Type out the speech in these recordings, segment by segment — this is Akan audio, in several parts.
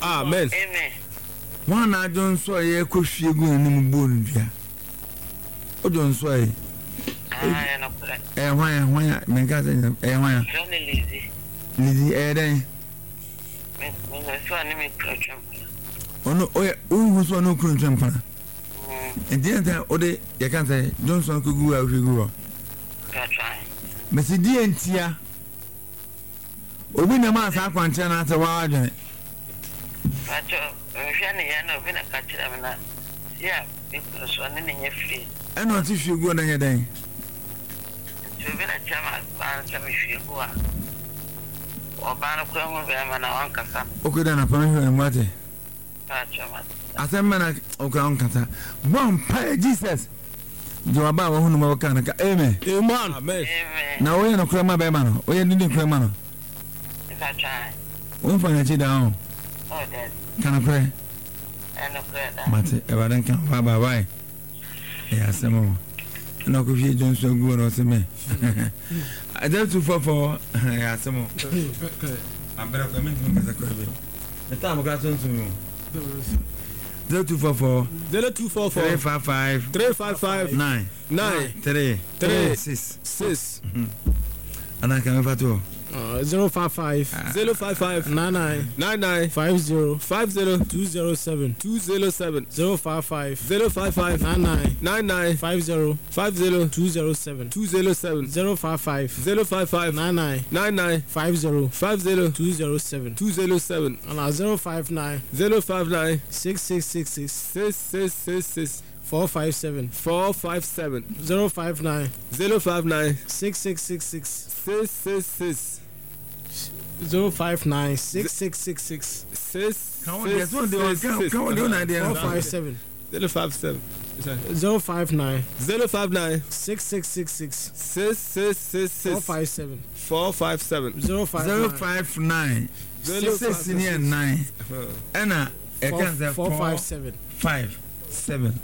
Amen. Wana Johnson ye ko hwie gu anim bonu dia. O Johnson hwan menka say hwan Lizzy den me so ani me krotwam ono o so no krotwam pana enta o de ye kan say Johnson ko gu a hwie gu mesi di entia obi na ma sa kwanche na ate wa adwene pacho hwe ne ya na obi na ka kira me na ya me so ne ne free eno ti hwie gu na ye den obi na chama ba chama hwie gu a obana kwa mo be ma na wankasa okuda na pa hwe mwate pacho ma asemma na okuda wankasa bon pa Jesus Jawaba wa hunu mawaka na amen. Amen. Na oye no krema be ma no. Oye ndi krema no. Ka try. Won fa na chi down. Oh that. Kana pray. Eno pray da. Mate e ba dan kan ba ba bye. Ya semo. Na ko fi Johnson go no se me. Ada tu for ya semo. Ambera ko men ko za ko be. Eta mo ka ton tu mo. 0244 355 936 ana kan fa to 055 99 50 207 055 99 50 207 055 99 50 207 and 059 6666 457 059 6666 059 6666 Come on, there's one there. Come on, don't idea. 457 059 6666 457 059 669 Anna 457 57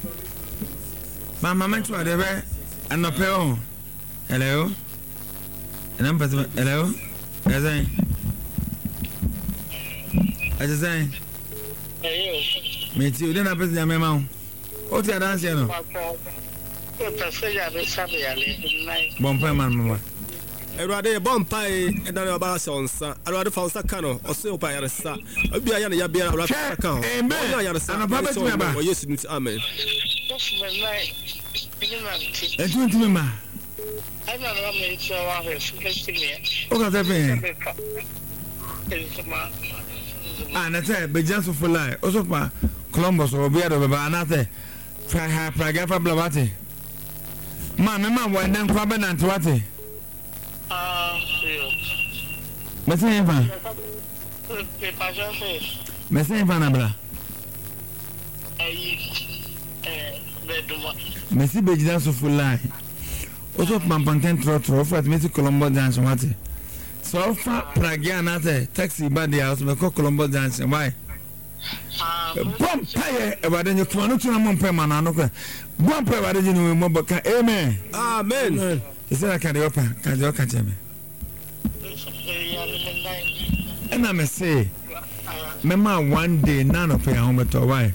Mama mentu adebe anopeo hello number hello azai meti ode na pese ya mema o ti adanse no bompa mama Erade bompa e na na ba sonsa erade fa onsa ka no o se opa yaresa abia ya na ya bia erade fa ka amen ana baba ti me ba o yesu nti amen etu me ma I don't know me so wa he o ka tefe na te be just for lie o so pa Columbus o bia do baba na te praga fa blabate ma me ma wa den kwa be na ntwate Merci Eva. Merci Eva Nabla. Merci Bejida Sofulai. Also Pampanten Trotro for Messi Colombo dance what? So far Pragiana taxi by the house me Colombo dance why? Bomb pay about the Toronto to Montpellier no ko. Bomb pay about the no mo ka amen. Amen. Is that can you open? Can you catch me? And I may say, Mama, one day none of your home to why.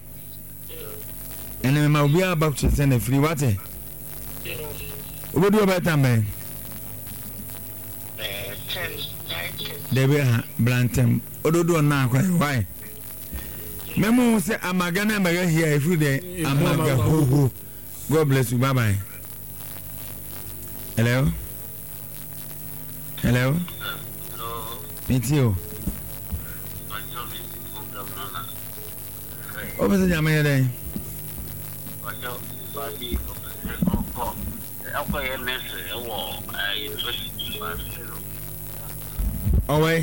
And then my we are about to send a free water. What do you about that man? They will Blanton. Odo now, why? Memo say, I'm a gonna make here every day. I'm not go. God bless you. Bye bye. Hello? Hello? It's you. What was the name of day? Away.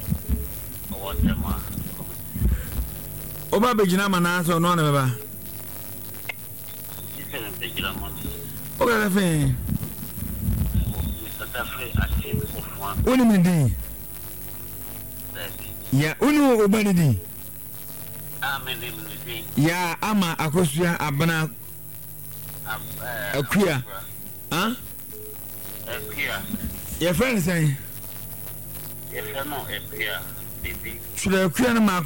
Oba Bejina Manas or none of her. Okay, the thing. Only me. Ya unu obadidi. Ya ama akosua abana akuya. Huh? Akuya. Your friend say? Yes, no, akuya. Should akuya na